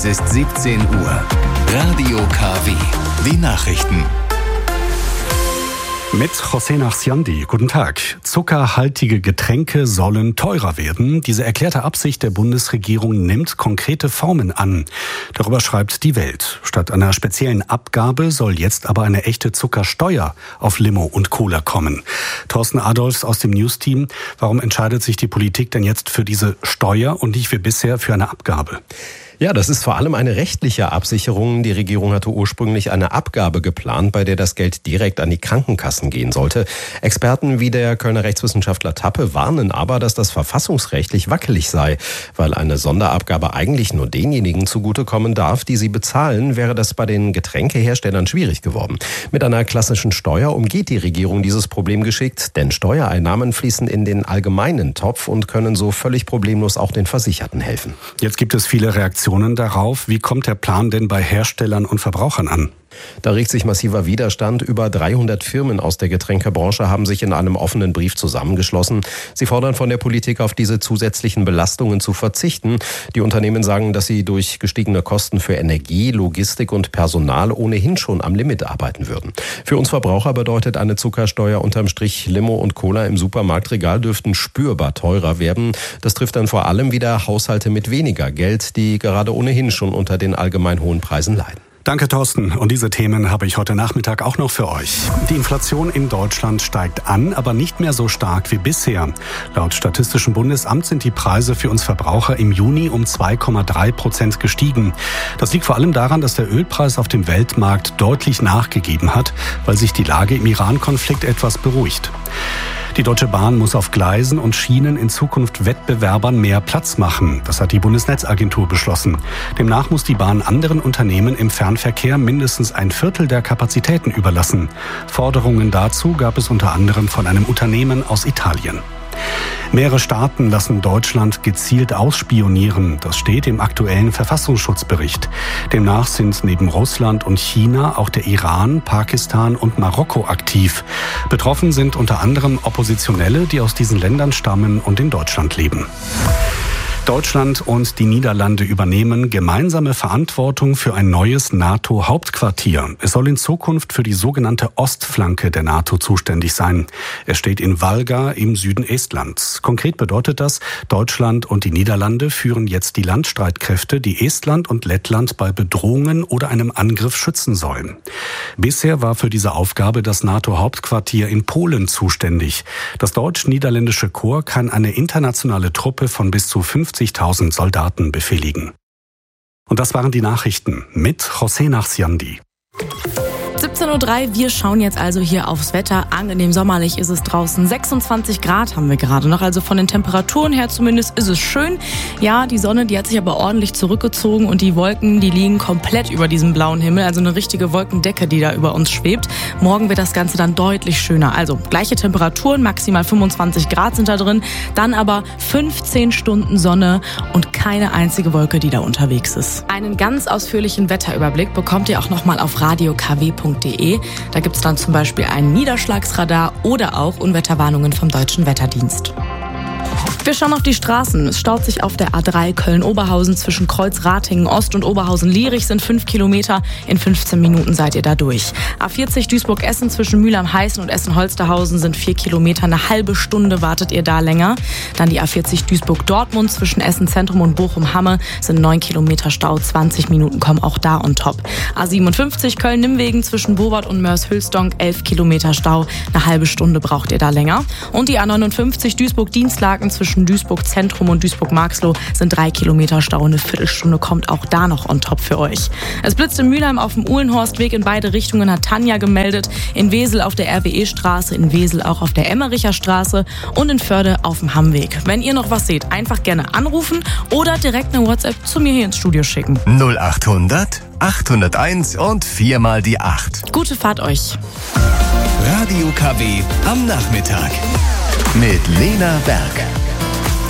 Es ist 17 Uhr. Radio KW. Die Nachrichten. Mit José Nachsiandi. Guten Tag. Zuckerhaltige Getränke sollen teurer werden. Diese erklärte Absicht der Bundesregierung nimmt konkrete Formen an. Darüber schreibt die Welt. Statt einer speziellen Abgabe soll jetzt aber eine echte Zuckersteuer auf Limo und Cola kommen. Thorsten Adolfs aus dem News-Team. Warum entscheidet sich die Politik denn jetzt für diese Steuer und nicht wie bisher für eine Abgabe? Ja, das ist vor allem eine rechtliche Absicherung. Die Regierung hatte ursprünglich eine Abgabe geplant, bei der das Geld direkt an die Krankenkassen gehen sollte. Experten wie der Kölner Rechtswissenschaftler Tappe warnen aber, dass das verfassungsrechtlich wackelig sei. Weil eine Sonderabgabe eigentlich nur denjenigen zugutekommen darf, die sie bezahlen, wäre das bei den Getränkeherstellern schwierig geworden. Mit einer klassischen Steuer umgeht die Regierung dieses Problem geschickt, denn Steuereinnahmen fließen in den allgemeinen Topf und können so völlig problemlos auch den Versicherten helfen. Jetzt gibt es viele Reaktionen darauf. Wie kommt der Plan denn bei Herstellern und Verbrauchern an? Da regt sich massiver Widerstand. Über 300 Firmen aus der Getränkebranche haben sich in einem offenen Brief zusammengeschlossen. Sie fordern von der Politik, auf diese zusätzlichen Belastungen zu verzichten. Die Unternehmen sagen, dass sie durch gestiegene Kosten für Energie, Logistik und Personal ohnehin schon am Limit arbeiten würden. Für uns Verbraucher bedeutet eine Zuckersteuer unterm Strich, Limo und Cola im Supermarktregal dürften spürbar teurer werden. Das trifft dann vor allem wieder Haushalte mit weniger Geld, die gerade ohnehin schon unter den allgemein hohen Preisen leiden. Danke, Thorsten. Und diese Themen habe ich heute Nachmittag auch noch für euch. Die Inflation in Deutschland steigt an, aber nicht mehr so stark wie bisher. Laut Statistischem Bundesamt sind die Preise für uns Verbraucher im Juni um 2,3% gestiegen. Das liegt vor allem daran, dass der Ölpreis auf dem Weltmarkt deutlich nachgegeben hat, weil sich die Lage im Iran-Konflikt etwas beruhigt. Die Deutsche Bahn muss auf Gleisen und Schienen in Zukunft Wettbewerbern mehr Platz machen. Das hat die Bundesnetzagentur beschlossen. Demnach muss die Bahn anderen Unternehmen im Fernverkehr mindestens ein Viertel der Kapazitäten überlassen. Forderungen dazu gab es unter anderem von einem Unternehmen aus Italien. Mehrere Staaten lassen Deutschland gezielt ausspionieren. Das steht im aktuellen Verfassungsschutzbericht. Demnach sind neben Russland und China auch der Iran, Pakistan und Marokko aktiv. Betroffen sind unter anderem Oppositionelle, die aus diesen Ländern stammen und in Deutschland leben. Deutschland und die Niederlande übernehmen gemeinsame Verantwortung für ein neues NATO-Hauptquartier. Es soll in Zukunft für die sogenannte Ostflanke der NATO zuständig sein. Es steht in Valga im Süden Estlands. Konkret bedeutet das, Deutschland und die Niederlande führen jetzt die Landstreitkräfte, die Estland und Lettland bei Bedrohungen oder einem Angriff schützen sollen. Bisher war für diese Aufgabe das NATO-Hauptquartier in Polen zuständig. Das deutsch-niederländische Korps kann eine internationale Truppe von bis zu 50.000 Soldaten befehligen. Und das waren die Nachrichten mit José Nachsiandi. 17:03 Uhr, wir schauen jetzt also hier aufs Wetter. Angenehm sommerlich ist es draußen. 26 Grad haben wir gerade noch, also von den Temperaturen her zumindest ist es schön. Ja, die Sonne, die hat sich aber ordentlich zurückgezogen und die Wolken, die liegen komplett über diesem blauen Himmel, also eine richtige Wolkendecke, die da über uns schwebt. Morgen wird das Ganze dann deutlich schöner. Also gleiche Temperaturen, maximal 25 Grad sind da drin, dann aber 15 Stunden Sonne und keine einzige Wolke, die da unterwegs ist. Einen ganz ausführlichen Wetterüberblick bekommt ihr auch nochmal auf radiokw.de. Da gibt es dann zum Beispiel ein Niederschlagsradar oder auch Unwetterwarnungen vom Deutschen Wetterdienst. Wir schauen auf die Straßen. Es staut sich auf der A3 Köln-Oberhausen zwischen Kreuz-Ratingen Ost und Oberhausen-Lierich sind 5 Kilometer. In 15 Minuten seid ihr da durch. A40 Duisburg-Essen zwischen Mülheim-Heißen und Essen-Holsterhausen sind 4 Kilometer. Eine halbe Stunde wartet ihr da länger. Dann die A40 Duisburg-Dortmund zwischen Essen-Zentrum und Bochum-Hamme sind 9 Kilometer Stau. 20 Minuten kommen auch da on top. A57 Köln-Nimmwegen zwischen Bobert und Mörs-Hülsdonk 11 Kilometer Stau. Eine halbe Stunde braucht ihr da länger. Und die A59 Duisburg-Dienstlaken zwischen Duisburg Zentrum und Duisburg-Marxloh sind 3 Kilometer Stau. Eine Viertelstunde kommt auch da noch on top für euch. Es blitzt in Mülheim auf dem Uhlenhorstweg in beide Richtungen, hat Tanja gemeldet. In Wesel auf der RWE-Straße, in Wesel auch auf der Emmericher Straße und in Förde auf dem Hammweg. Wenn ihr noch was seht, einfach gerne anrufen oder direkt eine WhatsApp zu mir hier ins Studio schicken. 0800 801 und 4 mal die 8. Gute Fahrt euch. Radio KW am Nachmittag mit Lena Berg.